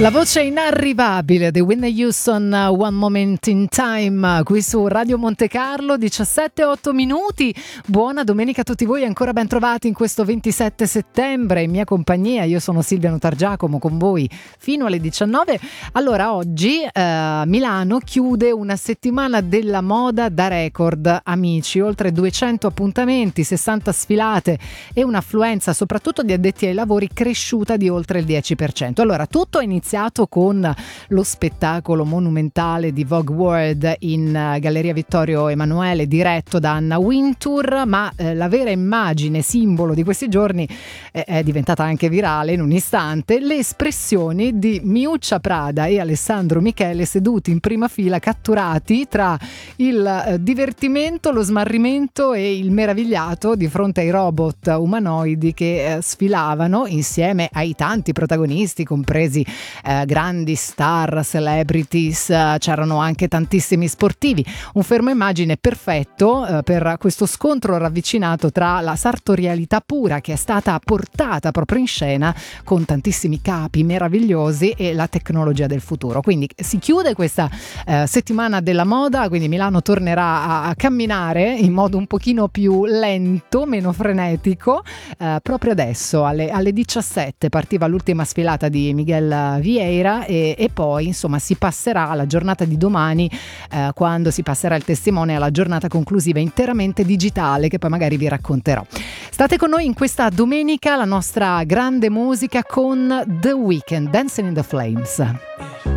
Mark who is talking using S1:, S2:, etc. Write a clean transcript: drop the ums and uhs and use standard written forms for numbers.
S1: La voce inarrivabile di Whitney Houston, One Moment in Time, qui su Radio Monte Carlo, 17:08. Buona domenica a tutti voi, ancora ben trovati in questo 27 settembre in mia compagnia. Io sono Silvia Notargiacomo con voi fino alle 19. Allora, oggi Milano chiude una settimana della moda da record, amici, oltre 200 appuntamenti, 60 sfilate e un'affluenza soprattutto di addetti ai lavori cresciuta di oltre il 10%. Allora, tutto è iniziato con lo spettacolo monumentale di Vogue World in Galleria Vittorio Emanuele, diretto da Anna Wintour, ma la vera immagine, simbolo di questi giorni, è diventata anche virale in un istante: le espressioni di Miuccia Prada e Alessandro Michele seduti in prima fila, catturati tra il divertimento, lo smarrimento e il meravigliato di fronte ai robot umanoidi che sfilavano insieme ai tanti protagonisti, compresi grandi star, celebrities, c'erano anche tantissimi sportivi. Un fermo immagine perfetto per questo scontro ravvicinato tra la sartorialità pura, che è stata portata proprio in scena con tantissimi capi meravigliosi, e la tecnologia del futuro. Quindi si chiude questa settimana della moda, quindi Milano tornerà a camminare in modo un pochino più lento, meno frenetico. Proprio adesso alle 17 partiva l'ultima sfilata di Miguel Vieira e poi insomma si passerà alla giornata di domani, quando si passerà il testimone alla giornata conclusiva interamente digitale, che poi magari vi racconterò. State con noi in questa domenica, la nostra grande musica con The Weeknd, Dancing in the Flames.